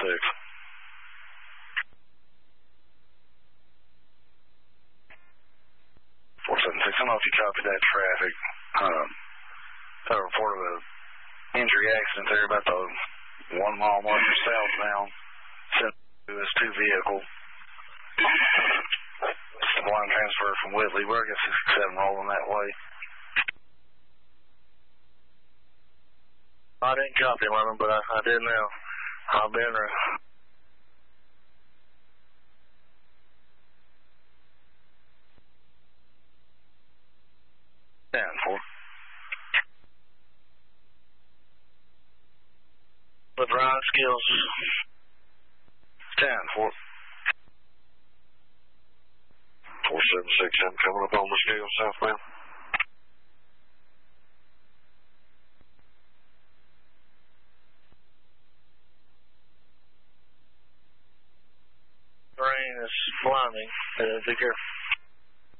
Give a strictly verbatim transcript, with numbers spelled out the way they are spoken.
six. four seven six, I don't know if you copied that traffic. Um, I reported an injury accident there about the one mile marker southbound. Sent to this two vehicle. Line transfer from Whitley. We're going to sixty-seven rolling that way. I didn't copy him on him, but I, I did now. I'll be in there. ten four. With Ryan Skills. ten four. four seven six, I'm coming up on the scale southbound. Rain is blinding. Uh, be careful.